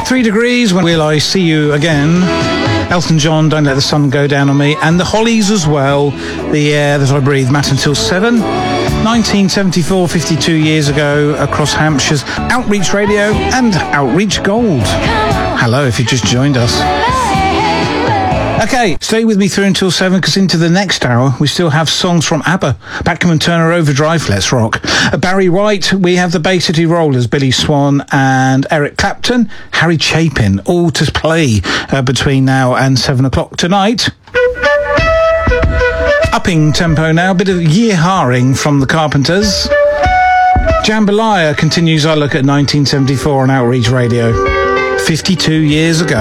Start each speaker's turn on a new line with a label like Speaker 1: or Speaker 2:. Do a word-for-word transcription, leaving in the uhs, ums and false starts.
Speaker 1: Three Degrees, When Will I See You Again? Elton John, Don't Let the Sun Go Down on Me. And the Hollies as well, The Air That I Breathe, Matt Until seven. nineteen seventy-four, fifty-two years ago, across Hampshire's Outreach Radio and Outreach Gold. Hello, if you just joined us. Okay, stay with me through until seven, because into the next hour we still have songs from ABBA, Bachman and Turner Overdrive, Let's Rock. Uh, Barry White, we have the Bay City Rollers, Billy Swan and Eric Clapton, Harry Chapin, all to play uh, between now and seven o'clock tonight. Upping tempo now, a bit of Yee-Hawing from the Carpenters. Jambalaya continues our look at nineteen seventy-four on Outreach Radio. fifty-two years ago.